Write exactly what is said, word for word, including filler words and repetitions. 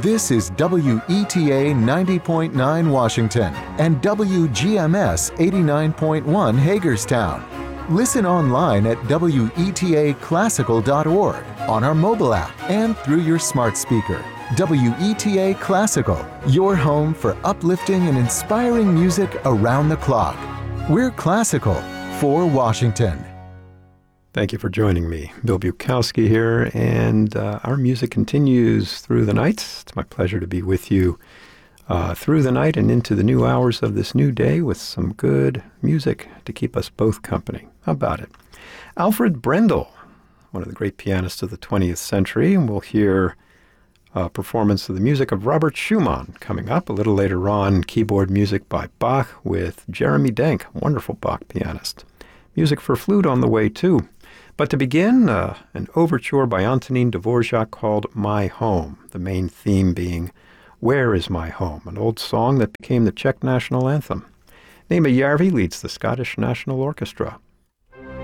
This is W E T A ninety point nine Washington and W G M S eighty-nine point one Hagerstown. Listen online at W E T A classical dot org, on our mobile app, and through your smart speaker. W E T A Classical, your home for uplifting and inspiring music around the clock. We're classical for Washington. Thank you for joining me. Bill Bukowski here, and uh, our music continues through the nights. It's my pleasure to be with you uh, through the night and into the new hours of this new day with some good music to keep us both company. How about it? Alfred Brendel, one of the great pianists of the twentieth century, and we'll hear a performance of the music of Robert Schumann coming up. A little later on, keyboard music by Bach with Jeremy Denk, wonderful Bach pianist. Music for flute on the way, too. But to begin, uh, an overture by Antonin Dvorak called My Home, the main theme being Where is My Home, an old song that became the Czech national anthem. Nema Järvi leads the Scottish National Orchestra.